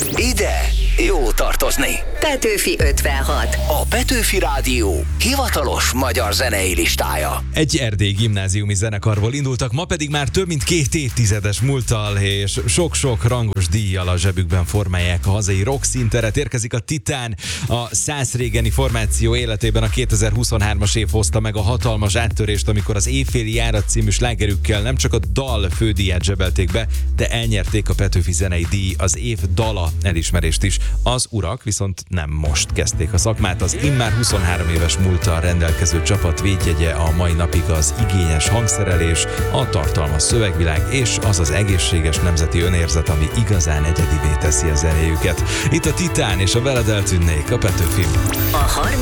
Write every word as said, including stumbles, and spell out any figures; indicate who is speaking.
Speaker 1: Ide jó tartozni.
Speaker 2: Petőfi ötvenhat.
Speaker 1: A Petőfi Rádió hivatalos magyar zenei listája.
Speaker 3: Egy erdélyi gimnáziumi zenekarból indultak, ma pedig már több mint két évtizedes múlttal és sok-sok rangos díjjal a zsebükben formálják a hazai rock színteret. Érkezik a Titán. A száz régeni formáció életében a kétezer-huszonhármas év hozta meg a hatalmas áttörést, amikor az Éjféli járat című slágerükkel nem csak a dal fődíját zsebelték be, de elnyerték a Petőfi Zenei Díj, az év dala elismerést is. Az urak viszont nem most kezdték a szakmát, az immár huszonhárom éves múlttal rendelkező csapat védjegye a mai napig az igényes hangszerelés, a tartalmas szövegvilág és az az egészséges nemzeti önérzet, ami igazán egyedivé teszi a zenéjüket. Itt a Titán és a Veled eltűnnék, a Petőfi.
Speaker 2: A